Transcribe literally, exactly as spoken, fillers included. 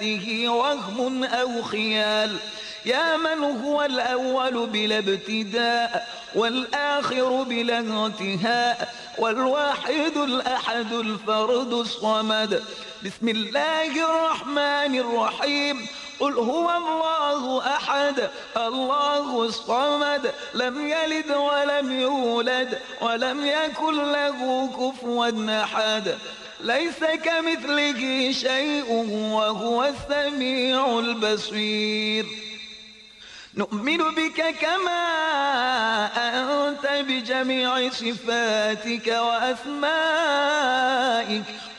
صفاته وهم أو خيال، يا من هو الأول بلا ابتداء والآخر بلا انتهاء والواحد الأحد الفرد الصمد. بسم الله الرحمن الرحيم. قل هو الله أحد الله الصمد، لم يلد ولم يولد ولم يكن له كفوا أحد، ليس كمثله شيء وهو السميع البصير. نؤمن بك كما أنت بجميع صفاتك وأسمائك